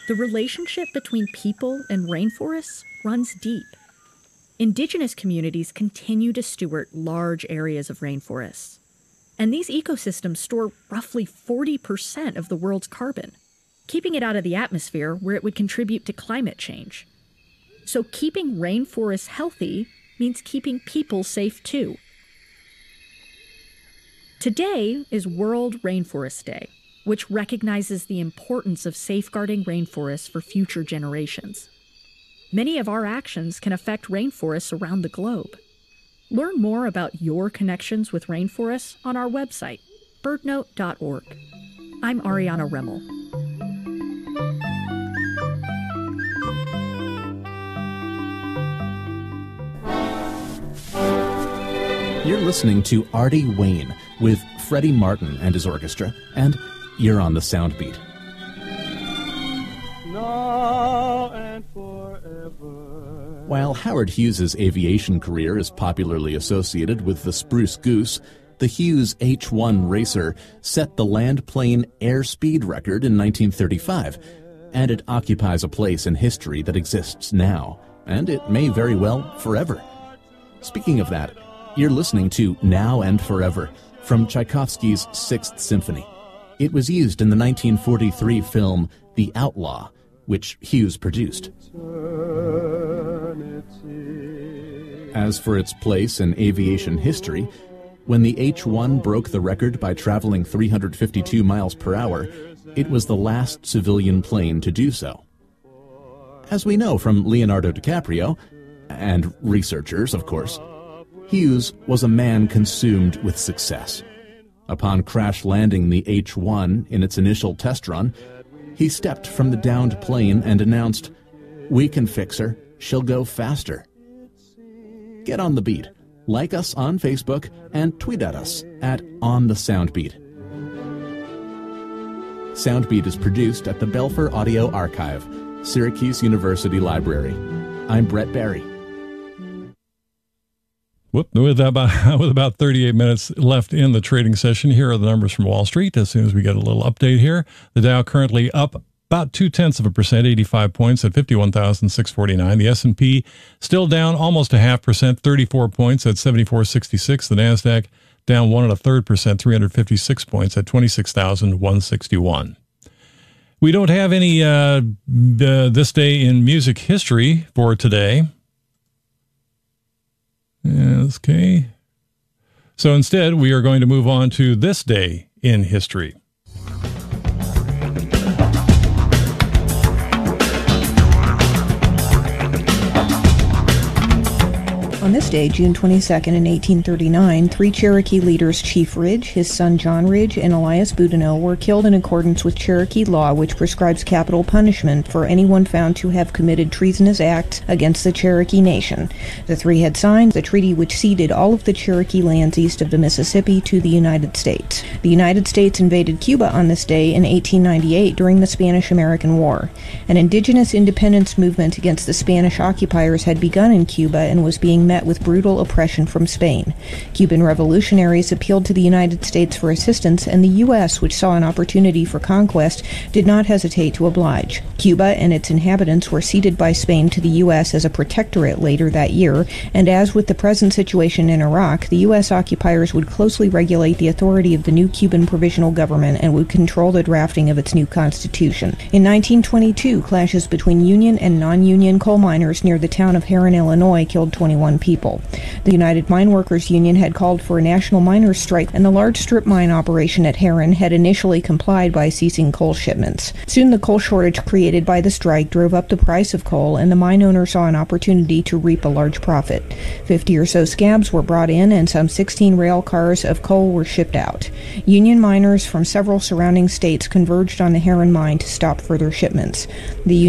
The relationship between people and rainforests runs deep. Indigenous communities continue to steward large areas of rainforests. And these ecosystems store roughly 40% of the world's carbon, keeping it out of the atmosphere where it would contribute to climate change. So keeping rainforests healthy means keeping people safe too. Today is World Rainforest Day, which recognizes the importance of safeguarding rainforests for future generations. Many of our actions can affect rainforests around the globe. Learn more about your connections with rainforests on our website, birdnote.org. I'm Ariana Remmel. You're listening to Artie Wayne with Freddie Martin and his orchestra, and you're on the Soundbeat. Now and forever. While Howard Hughes's aviation career is popularly associated with the Spruce Goose, the Hughes H-1 racer set the land-plane airspeed record in 1935, and it occupies a place in history that exists now, and it may very well forever. Speaking of that, you're listening to Now and Forever from Tchaikovsky's Sixth Symphony. It was used in the 1943 film The Outlaw, which Hughes produced. As for its place in aviation history, when the H-1 broke the record by traveling 352 miles per hour, it was the last civilian plane to do so. As we know from Leonardo DiCaprio, and researchers, of course, Hughes was a man consumed with success. Upon crash-landing the H-1 in its initial test run, he stepped from the downed plane and announced, "We can fix her. She'll go faster." Get on the beat. Like us on Facebook and tweet at us at OnTheSoundbeat. Soundbeat is produced at the Belfer Audio Archive, Syracuse University Library. I'm Brett Barry. With about 38 minutes left in the trading session, here are the numbers from Wall Street. As soon as we get a little update here, the Dow currently up about 0.2%, 85 points at 51,649. The S&P still down almost 0.5%, 34 points at 7466. The Nasdaq down 1 1/3%, 356 points at 26,161. We don't have any this day in music history for today. Okay. So instead, we are going to move on to this day in history. On this day, June 22nd in 1839, three Cherokee leaders, Chief Ridge, his son John Ridge, and Elias Boudinot, were killed in accordance with Cherokee law, which prescribes capital punishment for anyone found to have committed treasonous acts against the Cherokee Nation. The three had signed the treaty which ceded all of the Cherokee lands east of the Mississippi to the United States. The United States invaded Cuba on this day in 1898 during the Spanish-American War. An indigenous independence movement against the Spanish occupiers had begun in Cuba and was being met with brutal oppression from Spain. Cuban revolutionaries appealed to the United States for assistance, and the U.S., which saw an opportunity for conquest, did not hesitate to oblige. Cuba and its inhabitants were ceded by Spain to the U.S. as a protectorate later that year, and as with the present situation in Iraq, the U.S. occupiers would closely regulate the authority of the new Cuban provisional government and would control the drafting of its new constitution. In 1922, clashes between Union and non-Union coal miners near the town of Herrin, Illinois, killed 21 people. The United Mine Workers Union had called for a national miners' strike, and the large strip mine operation at Herrin had initially complied by ceasing coal shipments. Soon the coal shortage created by the strike drove up the price of coal, and the mine owner saw an opportunity to reap a large profit. 50 or so scabs were brought in, and some 16 rail cars of coal were shipped out. Union miners from several surrounding states converged on the Herrin mine to stop further shipments. The